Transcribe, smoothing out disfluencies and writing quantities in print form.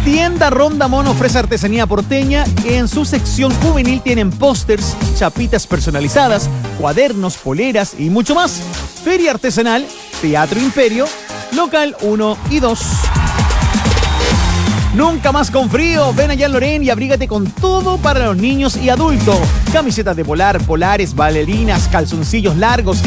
Tienda Rondamón ofrece artesanía porteña. En su sección juvenil tienen pósters, chapitas personalizadas, cuadernos, poleras y mucho más. Feria artesanal, Teatro Imperio, local 1 y 2. Nunca más con frío. Ven allá en Lorén y abrígate con todo para los niños y adultos. Camisetas de polar, polares, bailarinas, calzoncillos largos,